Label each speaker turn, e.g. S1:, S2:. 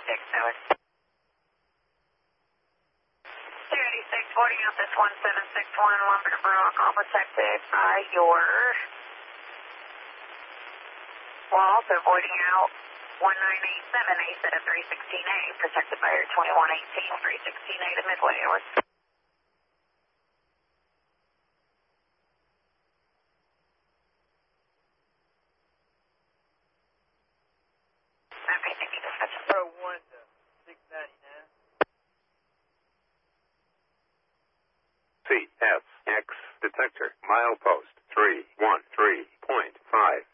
S1: Tower. 28640 out this 1761, Lumber Brook, all protected by your walls, avoiding out 1987A set of 316A, protected by your 2118, 316A to Midway, over. Okay, thank you, dispatch.
S2: 01 to 699.
S3: CSX detector, milepost 313.5.